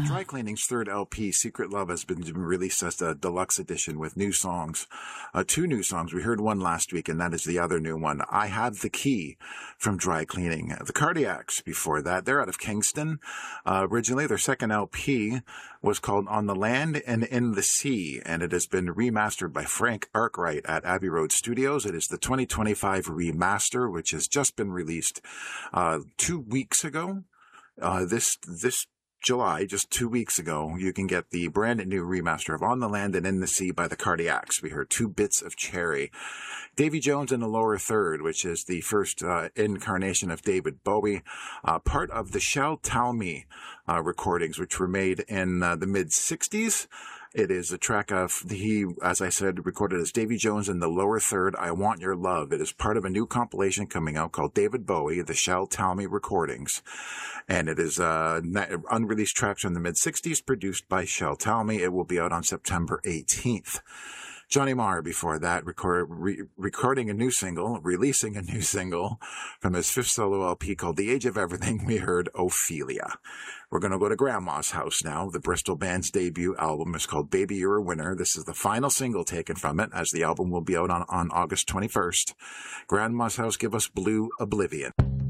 Dry Cleaning's third LP, Secret Love, has been released as a deluxe edition with new songs. 2 new songs. We heard one last week, and that is the other new one. I Have the Key from Dry Cleaning. The Cardiacs before that. They're out of Kingston. Originally, their second LP was called On the Land and in the Sea, and it has been remastered by Frank Arkwright at Abbey Road Studios. It is the 2025 remaster, which has just been released 2 weeks ago. This July, just 2 weeks ago, you can get the brand new remaster of On the Land and in the Sea by the Cardiacs. We heard 2 Bits of Cherry. Davy Jones in the Lower Third, which is the first incarnation of David Bowie, part of the Shall Tell Me recordings, which were made in the mid-60s. It is a track of, he, as I said, recorded as Davy Jones in the Lower Third, I Want Your Love. It is part of a new compilation coming out called David Bowie, the Shall Tell Me recordings. And it is unreleased tracks from the mid-60s produced by Shall Tell Me. It will be out on September 18th. Johnny Marr before that, releasing a new single from his 5th solo LP called The Age of Everything. We heard Ophelia. We're going to go to Grandma's House now. The Bristol band's debut album is called Baby You're a Winner. This is the final single taken from it, as the album will be out on August 21st. Grandma's House, give us Blue Oblivion.